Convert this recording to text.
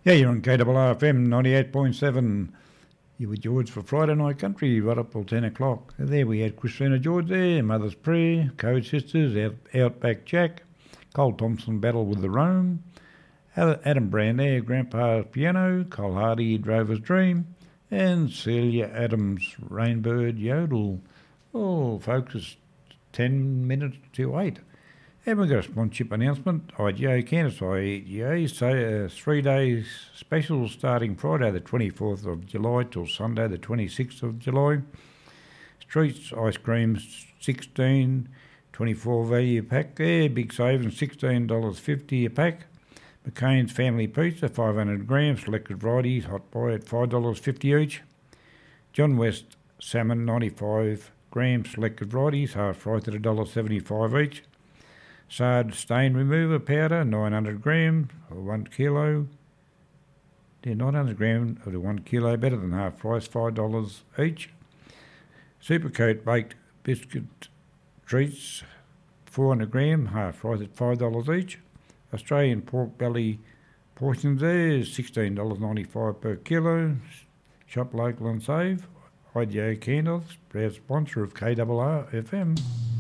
Yeah, you're on KRRFM 98.7. You with George for Friday Night Country, right up till 10 o'clock. There we had Christina George there, Mother's Prayer, Code Sisters, Outback Jack, Cole Thompson, Battle with the Rome, Adam Brand there, Grandpa's Piano, Cole Hardy, Drover's Dream, and Celia Adams, Rainbird Yodel. Oh, folks, it's 10 minutes to 8. And we've got a sponsorship announcement. IGA Candice, IGA, so 3 days special starting Friday the 24th of July till Sunday the 26th of July. Streets ice creams, $16.24 value pack there. Big savings, $16.50 a pack. McCain's Family Pizza, 500 grams, selected varieties, hot buy at $5.50 each. John West Salmon, 95 grams, selected varieties, half price at $1.75 each. Sard stain remover powder, 900 grams or 1 kilo. They're 900 grams of the 1 kilo, better than half price, $5 each. Supercoat baked biscuit treats, 400 grams, half price at $5 each. Australian pork belly portions there is $16.95 per kilo. Shop local and save. IGA Candles, proud sponsor of KRRFM.